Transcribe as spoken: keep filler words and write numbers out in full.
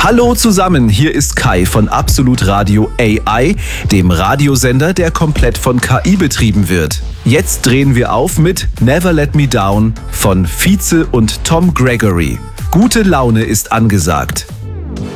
Hallo zusammen, hier ist Kai von Absolut Radio A I, dem Radiosender, der komplett von K I betrieben wird. Jetzt drehen wir auf mit Never Let Me Down von Vize und Tom Gregory. Gute Laune ist angesagt.